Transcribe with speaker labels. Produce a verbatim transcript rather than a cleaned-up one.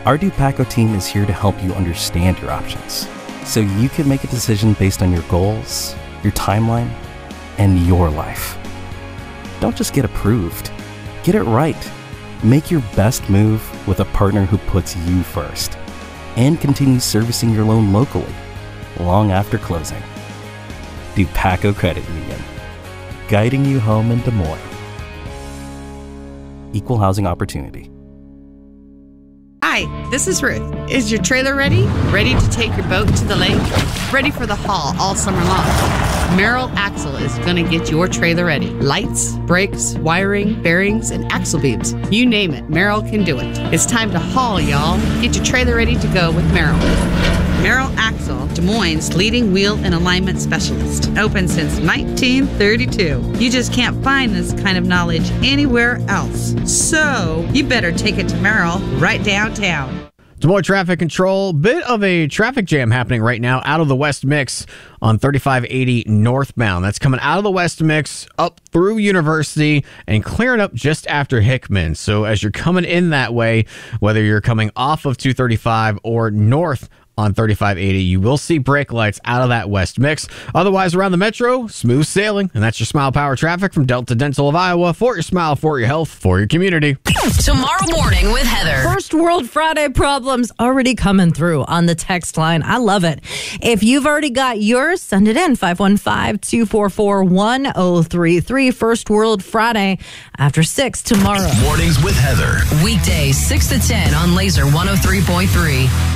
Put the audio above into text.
Speaker 1: Our Dupaco team is here to help you understand your options, so you can make a decision based on your goals, your timeline, and your life. Don't just get approved. Get it right. Make your best move with a partner who puts you first and continues servicing your loan locally long after closing. Dupaco Credit Union, guiding you home in Des Moines. Equal housing opportunity.
Speaker 2: Hi, this is Ruth. Is your trailer ready? Ready to take your boat to the lake? Ready for the haul all summer long? Merrill Axle is going to get your trailer ready. Lights, brakes, wiring, bearings, and axle beams. You name it, Merrill can do it. It's time to haul, y'all. Get your trailer ready to go with Merrill. Merrill Axle, Des Moines' leading wheel and alignment specialist. Open since nineteen thirty-two. You just can't find this kind of knowledge anywhere else. So, you better take it to Merrill right downtown.
Speaker 3: Des Moines traffic control. Bit of a traffic jam happening right now out of the West Mix on thirty-five eighty northbound. That's coming out of the West Mix up through University and clearing up just after Hickman. So as you're coming in that way, whether you're coming off of two thirty-five or north on thirty-five eighty, you will see brake lights out of that West Mix. Otherwise, around the metro, smooth sailing. And that's your Smile Power traffic from Delta Dental of Iowa. For your smile, for your health, for your community.
Speaker 4: Tomorrow morning with Heather.
Speaker 5: First World Friday problems already coming through on the text line. I love it. If you've already got yours, send it in. five one five, two four four, one oh three three. First World Friday after six tomorrow.
Speaker 6: Mornings with Heather.
Speaker 4: Weekdays six to ten on Laser one oh three point three.